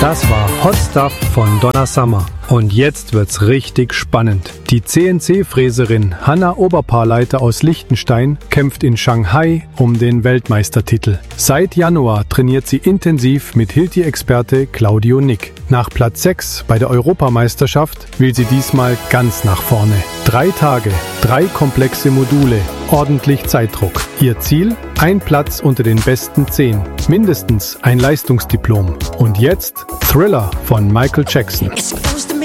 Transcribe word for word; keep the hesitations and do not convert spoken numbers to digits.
Das war Hot Stuff von Donna Summer. Und jetzt wird's richtig spannend. Die C N C-Fräserin Hanna Oberpaarleiter aus Liechtenstein kämpft in Shanghai um den Weltmeistertitel. Seit Januar trainiert sie intensiv mit Hilti-Experte Claudio Nick. Nach Platz sechs bei der Europameisterschaft will sie diesmal ganz nach vorne. Drei Tage, drei komplexe Module, ordentlich Zeitdruck. Ihr Ziel? Ein Platz unter den besten zehn. Mindestens ein Leistungsdiplom. Und jetzt Thriller von Michael Jackson. It's supposed to